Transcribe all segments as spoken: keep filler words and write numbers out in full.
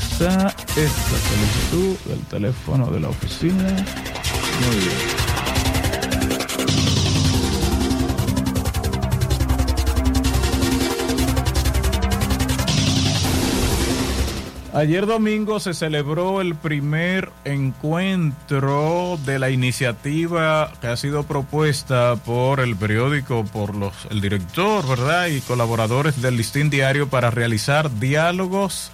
está esta solicitud del teléfono de la oficina. Muy bien. Ayer domingo se celebró el primer encuentro de la iniciativa que ha sido propuesta por el periódico, por los, el director, ¿verdad? Y colaboradores del Listín Diario para realizar diálogos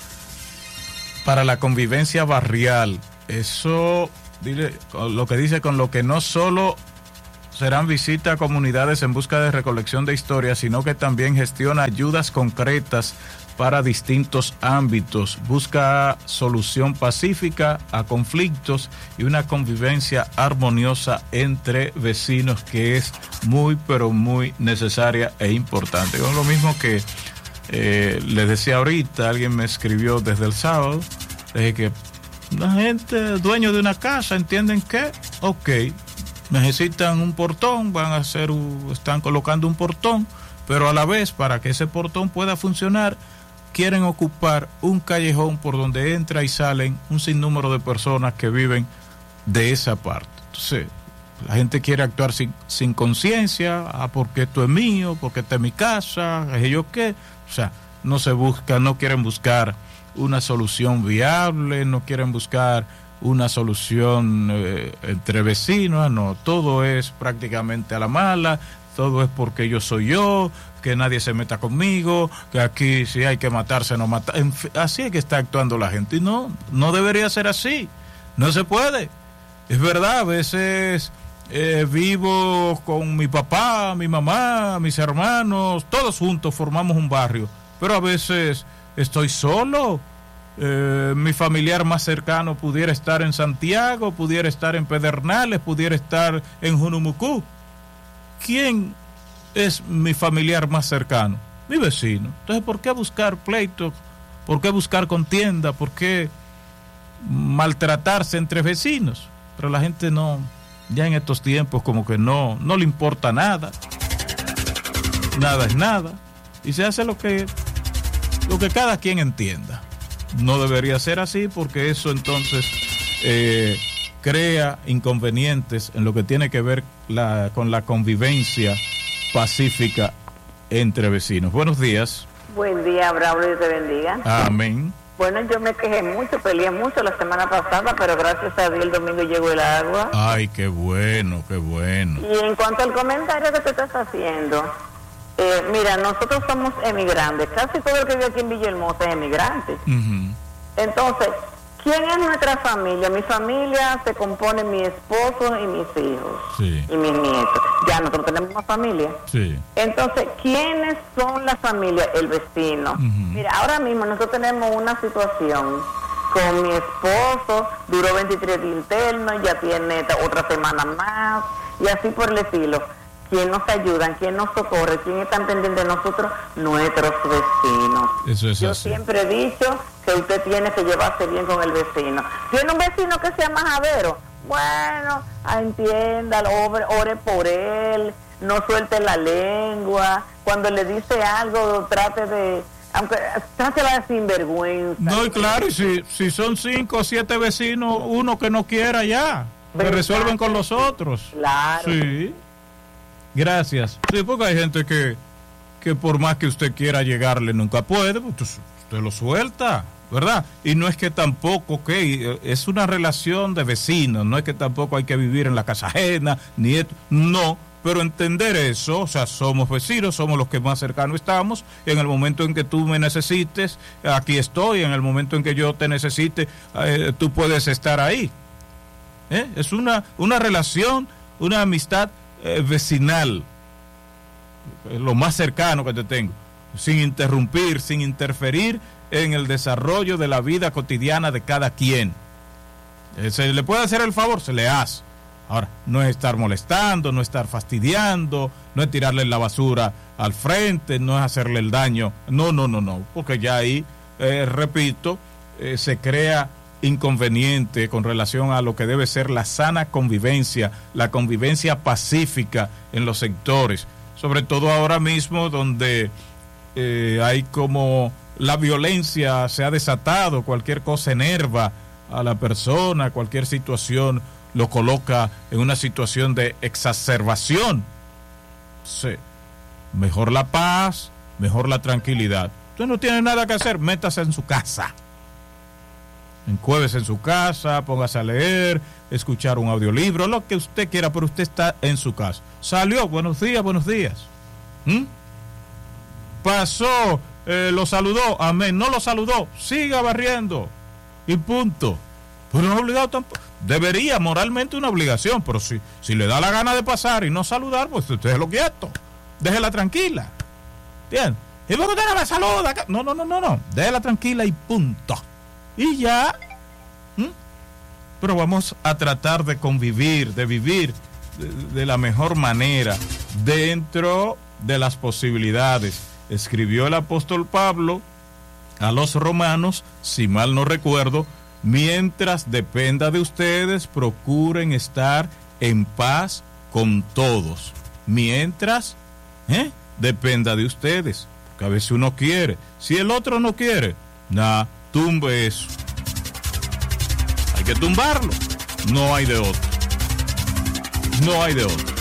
para la convivencia barrial. Eso, dile, lo que dice con lo que no solo serán visitas a comunidades en busca de recolección de historias, sino que también gestiona ayudas concretas para distintos ámbitos, busca solución pacífica a conflictos y una convivencia armoniosa entre vecinos, que es muy pero muy necesaria e importante. Es lo mismo que eh, les decía ahorita, alguien me escribió desde el sábado, de que la gente, dueño de una casa, entienden que, ok, necesitan un portón, van a hacer, están colocando un portón, pero a la vez, para que ese portón pueda funcionar, quieren ocupar un callejón por donde entra y salen un sinnúmero de personas que viven de esa parte. Entonces, la gente quiere actuar sin, sin conciencia, ah, porque esto es mío, porque esta es mi casa, es yo qué. O sea, no se busca, no quieren buscar una solución viable, no quieren buscar una solución eh, entre vecinos, no, todo es prácticamente a la mala, todo es porque yo soy yo, que nadie se meta conmigo, que aquí si hay que matarse, no matar. En fin, así es que está actuando la gente. Y no, no debería ser así. No se puede. Es verdad, a veces eh, vivo con mi papá, mi mamá, mis hermanos, todos juntos formamos un barrio. Pero a veces estoy solo. Eh, mi familiar más cercano pudiera estar en Santiago, pudiera estar en Pedernales, pudiera estar en Junumucú. ¿Quién es mi familiar más cercano? Mi vecino. Entonces, ¿por qué buscar pleitos? ¿Por qué buscar contienda? ¿Por qué maltratarse entre vecinos? Pero la gente no, ya en estos tiempos como que no, no le importa nada. Nada es nada. Y se hace lo que, lo que cada quien entienda. No debería ser así, porque eso entonces eh, crea inconvenientes en lo que tiene que ver la, con la convivencia pacífica entre vecinos. Buenos días. Buen día, Braulio, y te bendiga. Amén. Bueno, yo me quejé mucho, peleé mucho la semana pasada, pero gracias a Dios el domingo llegó el agua. Ay, qué bueno, qué bueno. Y en cuanto al comentario que te estás haciendo, eh, mira, nosotros somos emigrantes, casi todo el que vive aquí en Villahermosa es emigrante. Uh-huh. Entonces, ¿quién es nuestra familia? Mi familia se compone de mi esposo y mis hijos, sí, y mis nietos. Ya nosotros tenemos una familia. Sí. Entonces, ¿quiénes son la familia? El vecino. Uh-huh. Mira, ahora mismo nosotros tenemos una situación con mi esposo, duró veintitrés días internos, ya tiene otra semana más, y así por el estilo. ¿Quién nos ayuda? ¿Quién nos socorre? ¿Quién está pendiente de nosotros? Nuestros vecinos. Eso es Yo así. Siempre he dicho que usted tiene que llevarse bien con el vecino. ¿Tiene un vecino que sea majadero? Bueno, entiéndalo, ore, ore por él, no suelte la lengua. Cuando le dice algo, trate de... aunque trate la sinvergüenza. No, y claro, y si, si son cinco o siete vecinos, uno que no quiera ya, que resuelven con los otros. Claro. Sí. Gracias. Sí, porque hay gente que, que por más que usted quiera llegarle nunca puede, pues usted lo suelta, ¿verdad? Y no es que tampoco, ok, es una relación de vecinos, no es que tampoco hay que vivir en la casa ajena, ni esto, no, pero entender eso, o sea, somos vecinos, somos los que más cercanos estamos, y en el momento en que tú me necesites, aquí estoy, en el momento en que yo te necesite, eh, tú puedes estar ahí. ¿Eh? Es una, una relación, una amistad Eh, vecinal, lo más cercano que te tengo, sin interrumpir, sin interferir en el desarrollo de la vida cotidiana de cada quien. Eh, se le puede hacer el favor, se le hace. Ahora, no es estar molestando, no es estar fastidiando, no es tirarle la basura al frente, no es hacerle el daño, no, no, no, no, porque ya ahí, eh, repito, eh, se crea inconveniente con relación a lo que debe ser la sana convivencia, la convivencia pacífica en los sectores, sobre todo ahora mismo donde eh, hay como la violencia se ha desatado, cualquier cosa enerva a la persona, cualquier situación lo coloca en una situación de exacerbación. Sí. Mejor la paz, mejor la tranquilidad. Usted no tiene nada que hacer, métase en su casa. Encuévese en su casa, póngase a leer, escuchar un audiolibro, lo que usted quiera, pero usted está en su casa. Salió, buenos días, buenos días. ¿Mm? Pasó, eh, lo saludó, amén. No lo saludó, siga barriendo. Y punto. Pero no es obligado tampoco. Debería, moralmente, una obligación, pero si, si le da la gana de pasar y no saludar, pues usted lo quieto. Déjela tranquila. ¿Entiendes? Y luego usted no me saluda. No, no, no, no, no. Déjela tranquila y punto. Y ya. ¿Mm? Pero vamos a tratar de convivir, de vivir de, de la mejor manera, dentro de las posibilidades. Escribió el apóstol Pablo a los romanos, si mal no recuerdo, mientras dependa de ustedes, procuren estar en paz con todos. Mientras ¿eh? dependa de ustedes. Porque a veces uno quiere. Si el otro no quiere, nada, tumbe eso. Hay que tumbarlo. No hay de otro. No hay de otro.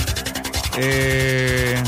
Eh...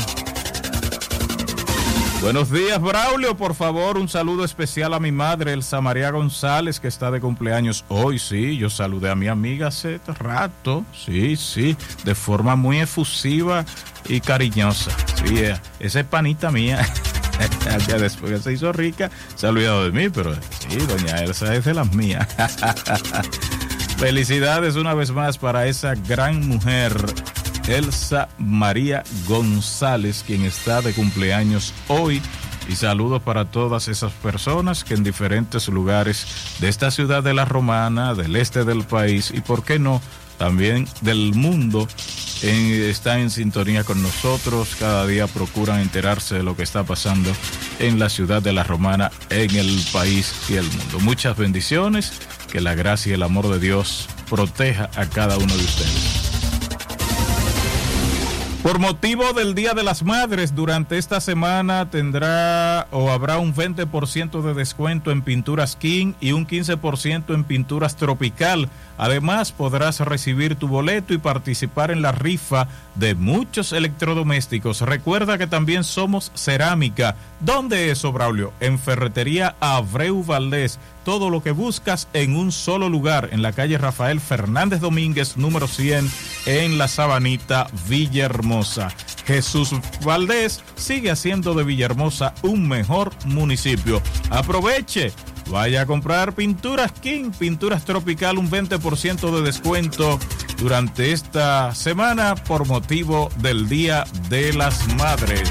Buenos días, Braulio. Por favor, un saludo especial a mi madre, Elsa María González, que está de cumpleaños hoy. Sí, yo saludé a mi amiga hace rato. Sí, sí, de forma muy efusiva y cariñosa. Sí, esa es panita mía. Ya después que se hizo rica, se ha olvidado de mí, pero sí, doña Elsa es de las mías. Felicidades una vez más para esa gran mujer, Elsa María González, quien está de cumpleaños hoy, y saludos para todas esas personas que en diferentes lugares de esta ciudad de La Romana, del este del país y por qué no, también del mundo, en, están en sintonía con nosotros. Cada día procuran enterarse de lo que está pasando en la ciudad de La Romana, en el país y el mundo. Muchas bendiciones, que la gracia y el amor de Dios proteja a cada uno de ustedes. Por motivo del Día de las Madres, durante esta semana tendrá o habrá un veinte por ciento de descuento en pinturas King y un quince por ciento en pinturas Tropical. Además, podrás recibir tu boleto y participar en la rifa de muchos electrodomésticos. Recuerda que también somos cerámica. ¿Dónde es, Braulio? En Ferretería Abreu Valdés. Todo lo que buscas en un solo lugar, en la calle Rafael Fernández Domínguez, número cien, en La Sabanita, Villahermosa. Jesús Valdés sigue haciendo de Villahermosa un mejor municipio. Aproveche, vaya a comprar pinturas King, pinturas Tropical, un veinte por ciento de descuento durante esta semana por motivo del Día de las Madres.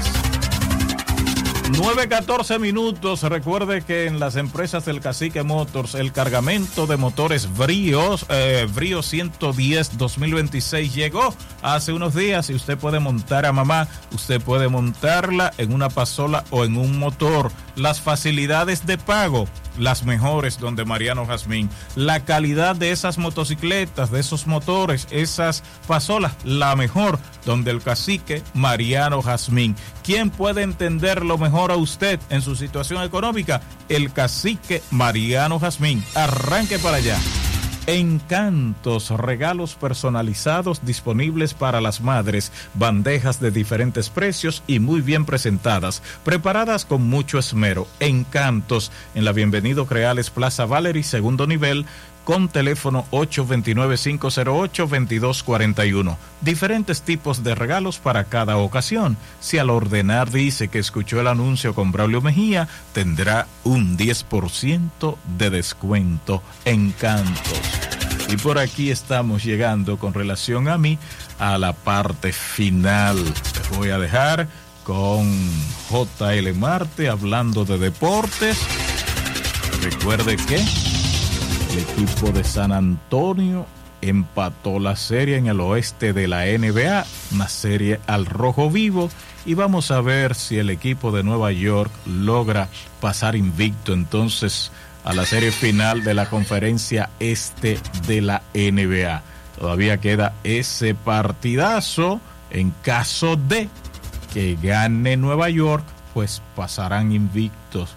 nueve catorce minutos. Recuerde que en las empresas del Cacique Motors, el cargamento de motores Bríos, eh, Brío ciento diez dos mil veintiséis llegó hace unos días y usted puede montar a mamá, usted puede montarla en una pasola o en un motor. Las facilidades de pago, las mejores donde Mariano Jazmín. La calidad de esas motocicletas, de esos motores, esas pasolas, la mejor donde el Cacique Mariano Jazmín. ¿Quién puede entenderlo mejor a usted en su situación económica? El Cacique Mariano Jazmín. Arranque para allá. Encantos, regalos personalizados disponibles para las madres, bandejas de diferentes precios y muy bien presentadas, preparadas con mucho esmero. Encantos, en la Bienvenido Creales Plaza Valery, segundo nivel, con teléfono ocho dos nueve, cinco cero ocho, dos dos cuatro uno. Diferentes tipos de regalos para cada ocasión. Si al ordenar dice que escuchó el anuncio con Braulio Mejía, tendrá un diez por ciento de descuento. Encantos. Y por aquí estamos llegando, con relación a mí, a la parte final. Les voy a dejar con J L Marte hablando de deportes. Recuerde que el equipo de San Antonio empató la serie en el oeste de la N B A, una serie al rojo vivo, y vamos a ver si el equipo de Nueva York logra pasar invicto entonces a la serie final de la conferencia este de la N B A. Todavía queda ese partidazo. En caso de que gane Nueva York, pues pasarán invictos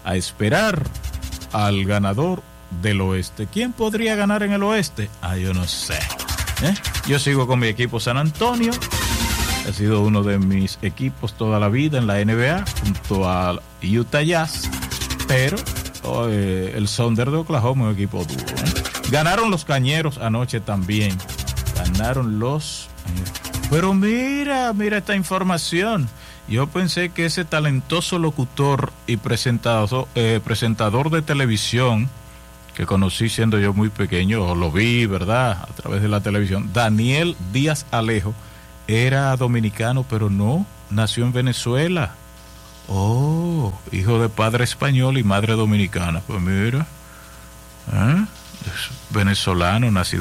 a esperar al ganador del oeste. ¿Quién podría ganar en el oeste? Ah, yo no sé. ¿Eh? Yo sigo con mi equipo San Antonio. Ha sido uno de mis equipos toda la vida en la N B A, junto a Utah Jazz. Pero oh, eh, el Thunder de Oklahoma es un equipo duro. ¿eh? Ganaron los Cañeros anoche también. Ganaron los... Eh, pero mira, mira esta información. Yo pensé que ese talentoso locutor y presentador, eh, presentador de televisión, que conocí siendo yo muy pequeño, o lo vi, ¿verdad?, a través de la televisión, Daniel Díaz Alejo, era dominicano, pero no, nació en Venezuela. Oh, hijo de padre español y madre dominicana. Pues mira, ¿eh? Es venezolano, nacido